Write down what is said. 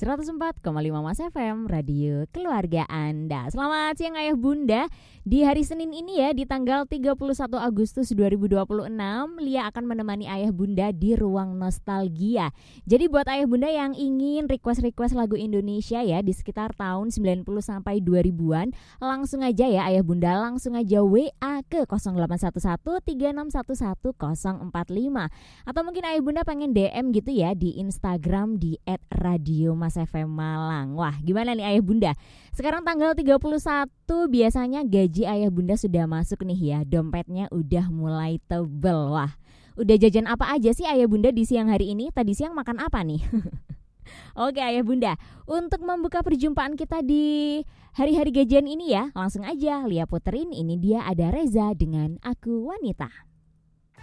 104,5 Mas FM, radio keluarga Anda. Selamat siang Ayah Bunda. Di hari Senin ini ya, di tanggal 31 Agustus 2026, Lia akan menemani Ayah Bunda di Ruang Nostalgia. Jadi buat Ayah Bunda yang ingin request lagu Indonesia ya di sekitar tahun 90 sampai 2000-an, langsung aja ya Ayah Bunda, langsung aja WA ke 081136111045. Atau mungkin Ayah Bunda pengen DM gitu ya di Instagram di @radiomasfmmalang. Wah, gimana nih Ayah Bunda? Sekarang tanggal 31 biasanya gaji Ayah Bunda sudah masuk nih ya. Dompetnya udah mulai tebel. Wah, udah jajan apa aja sih Ayah Bunda di siang hari ini? Tadi siang makan apa nih? Oke Ayah Bunda, untuk membuka perjumpaan kita di hari-hari gajian ini ya, langsung aja Lia puterin, ini dia ada Reza dengan Aku Wanita.